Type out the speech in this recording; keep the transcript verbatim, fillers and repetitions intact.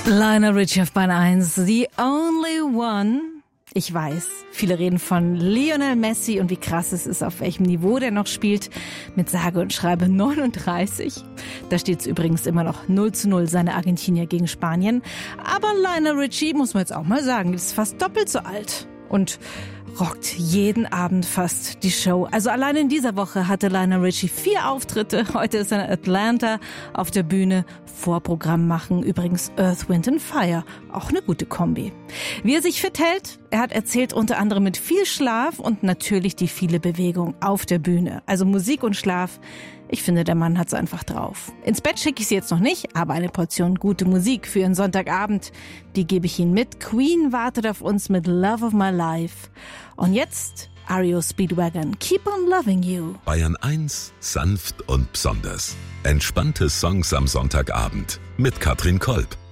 Lionel Richie auf Bahn eins, The Only One. Ich weiß, viele reden von Lionel Messi und wie krass es ist, auf welchem Niveau der noch spielt. Mit sage und schreibe neununddreißig. Da steht es übrigens immer noch null zu null, seine Argentinier gegen Spanien. Aber Lionel Richie, muss man jetzt auch mal sagen, ist fast doppelt so alt. Und rockt jeden Abend fast die Show. Also allein in dieser Woche hatte Lionel Richie vier Auftritte. Heute ist er in Atlanta auf der Bühne. Vorprogramm machen übrigens Earth, Wind and Fire. Auch eine gute Kombi. Wie er sich fit hält? Er hat erzählt unter anderem mit viel Schlaf und natürlich die viele Bewegung auf der Bühne. Also Musik und Schlaf. Ich finde, der Mann hat's einfach drauf. Ins Bett schicke ich sie jetzt noch nicht, aber eine Portion gute Musik für einen Sonntagabend, die gebe ich Ihnen mit. Queen wartet auf uns mit Love of My Life. Und jetzt R E O Speedwagon, Keep on Loving You. Bayern eins, sanft und besonders. Entspannte Songs am Sonntagabend mit Katrin Kolb.